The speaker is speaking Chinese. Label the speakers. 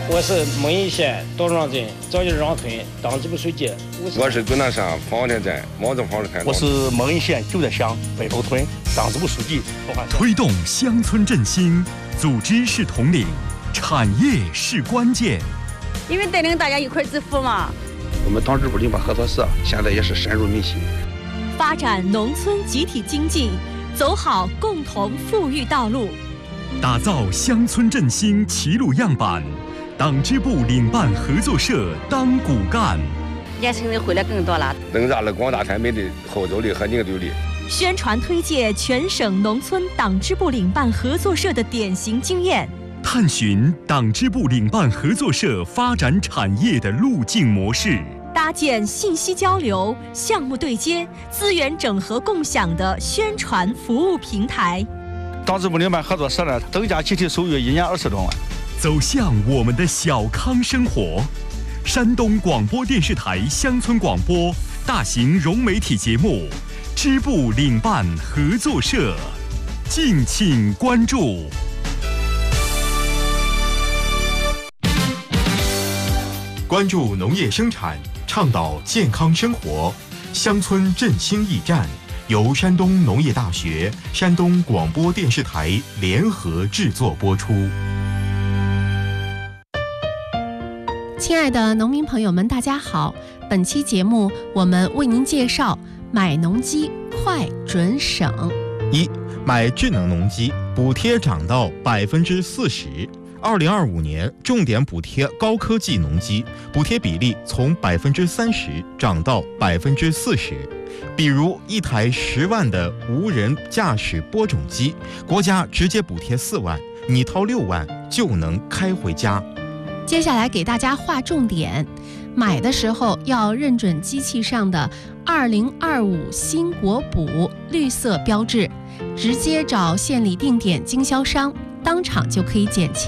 Speaker 1: 我是蒙阴县道庄镇赵家庄村党支部书记。
Speaker 2: 我是终南山黄田镇毛泽房子开。
Speaker 3: 我是蒙阴县旧德乡北头村党支部书记。
Speaker 4: 推动乡村振兴，组织是统领，产业是关键。
Speaker 5: 因为带领大家一块致富嘛。
Speaker 6: 我们党支部领办合作社现在也是深入民心，
Speaker 7: 发展农村集体经济，走好共同富裕道路，
Speaker 4: 打造乡村振兴齐鲁样板。党支部领办合作社当骨干，
Speaker 5: 年轻人回来更多了，
Speaker 2: 增加了广大村民的号召力和凝聚力。
Speaker 7: 宣传推介全省农村党支部领办合作社的典型经验，
Speaker 4: 探寻党支部领办合作社发展产业的路径模式，
Speaker 7: 搭建信息交流、项目对接、资源整合共享的宣传服务平台。
Speaker 3: 党支部领办合作社呢，增加集体收入1年20多万。
Speaker 4: 走向我们的小康生活。山东广播电视台乡村广播大型融媒体节目支部领办合作社，敬请关注。
Speaker 8: 关注农业生产，倡导健康生活，乡村振兴驿站由山东农业大学、山东广播电视台联合制作播出。
Speaker 9: 亲爱的农民朋友们，大家好！本期节目我们为您介绍买农机快准省。
Speaker 10: 买智能农机，补贴涨到40%。2025年重点补贴高科技农机，补贴比例从30%涨到40%。比如一台10万的无人驾驶播种机，国家直接补贴4万，你掏6万就能开回家。
Speaker 9: 接下来给大家划重点，买的时候要认准机器上的2025新国补绿色标志，直接找县里定点经销商，当场就可以减轻